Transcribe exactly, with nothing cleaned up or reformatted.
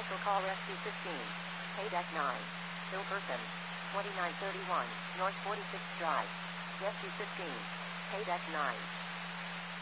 Cancel call S U fifteen. Pay deck nine. Bill person. twenty-nine thirty-one, North forty-sixth Drive. S U fifteen. Pay deck nine.